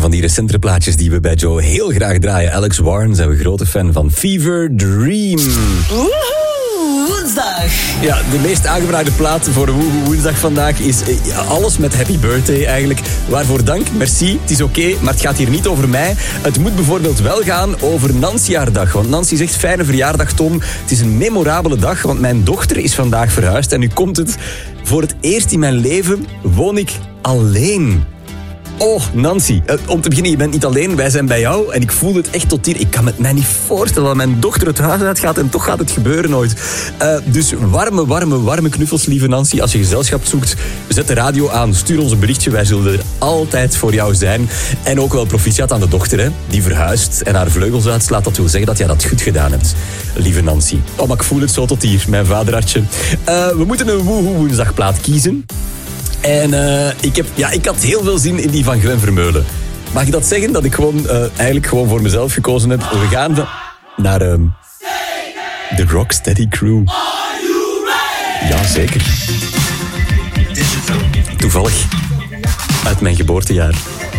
van die recentere plaatjes die we bij Joe heel graag draaien. Alex Warren zijn we grote fan van. Fever Dream. Woehoe, woensdag. Ja, de meest aangevraagde plaat voor de Woehoe Woensdag vandaag is alles met Happy Birthday eigenlijk. Waarvoor dank, merci, het is oké, maar het gaat hier niet over mij. Het moet bijvoorbeeld wel gaan over Nancy haar dag. Want Nancy zegt, fijne verjaardag Tom. Het is een memorabele dag, want mijn dochter is vandaag verhuisd. En nu komt het, voor het eerst in mijn leven woon ik alleen. Oh, Nancy, om te beginnen, je bent niet alleen, wij zijn bij jou en ik voel het echt tot hier. Ik kan het mij niet voorstellen dat mijn dochter het huis uitgaat en toch gaat het gebeuren ooit. Dus warme knuffels, lieve Nancy. Als je gezelschap zoekt, zet de radio aan, stuur ons een berichtje. Wij zullen er altijd voor jou zijn. En ook wel proficiat aan de dochter, hè, die verhuist en haar vleugels uitslaat. Dat wil zeggen dat jij dat goed gedaan hebt, lieve Nancy. Oh, maar ik voel het zo tot hier, mijn vaderhartje. We moeten een Woehoe Woensdagplaat kiezen. En ik had heel veel zin in die van Gwen Vermeulen. Mag ik dat zeggen? Dat ik eigenlijk gewoon voor mezelf gekozen heb. We gaan naar de Rocksteady Crew. Ja, zeker. Toevallig uit mijn geboortejaar.